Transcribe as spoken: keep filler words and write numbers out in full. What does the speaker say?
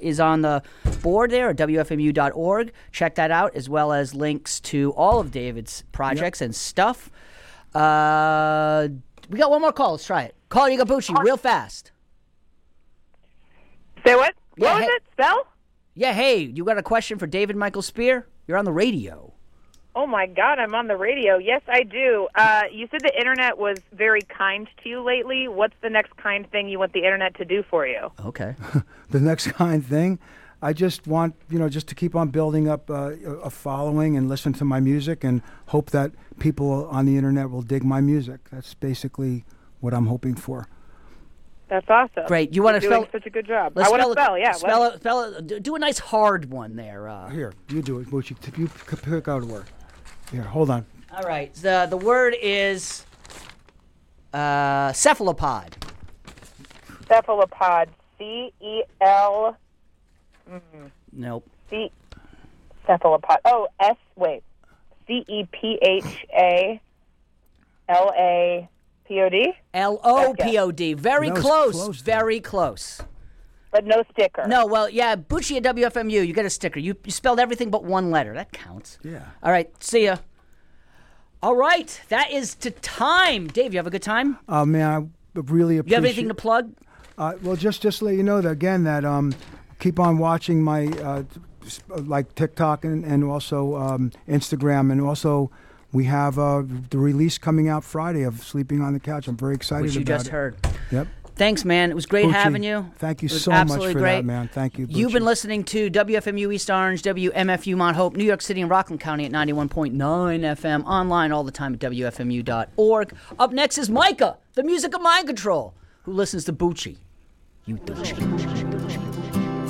is on the board there at W F M U dot org. Check that out, as well as links to all of David's projects yep. and stuff. Uh, we got one more call. Let's try it. Call you Bucci real fast. Say what? Yeah, what was hey, it? Spell? Yeah, hey, you got a question for David Michael Spear? You're on the radio. Oh, my God, I'm on the radio. Yes, I do. Uh, you said the Internet was very kind to you lately. What's the next kind thing you want the Internet to do for you? Okay. The next kind thing? I just want, you know, just to keep on building up uh, a following and listen to my music and hope that people on the Internet will dig my music. That's basically what I'm hoping for. That's awesome. Great. You want to spell? Doing such a good job. Let's I want to spell, spell. Yeah. Spell it. Spell it. Do a nice hard one there. Uh. Here, you do it. Bucci. You pick out a word. Here, hold on. All right. The the word is uh, cephalopod. Cephalopod. C E L. Nope. C. Cephalopod. Oh, S. Wait. C E P H A L A. P O D? L O P O D. Very close. close Very close. But no sticker. No, well, yeah, Bucci at W F M U, you get a sticker. You, you spelled everything but one letter. That counts. Yeah. All right, see ya. All right, that is to time. Dave, you have a good time? Uh, man, I really appreciate... You have anything to plug? Uh, well, just, just to let you know, that again, that um, keep on watching my, uh, like, TikTok and, and also um, Instagram, and also... We have uh, the release coming out Friday of Sleeping on the Couch. I'm very excited Which you about just it. heard. Yep. Thanks, man. It was great Bucci, having you. Thank you so so much for great. that, man. Thank you, Bucci. You've been listening to W F M U East Orange, W M F U Mount Hope, New York City and Rockland County at ninety-one point nine F M. Online all the time at W F M U dot org. Up next is Micah, the music of Mind Control, who listens to Bucci. You Bucci.